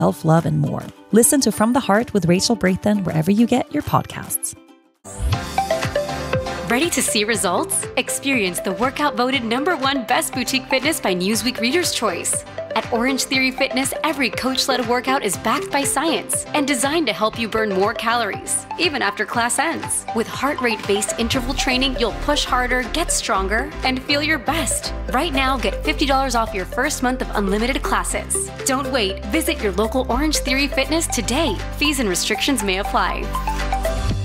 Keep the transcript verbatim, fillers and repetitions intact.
self-love, and more. Listen to From the Heart with Rachel Brathen wherever you get your podcasts. Ready to see results? Experience the workout voted number one best boutique fitness by Newsweek Reader's Choice. At Orange Theory Fitness, every coach-led workout is backed by science and designed to help you burn more calories, even after class ends. With heart rate-based interval training, you'll push harder, get stronger, and feel your best. Right now, get fifty dollars off your first month of unlimited classes. Don't wait. Visit your local Orange Theory Fitness today. Fees and restrictions may apply.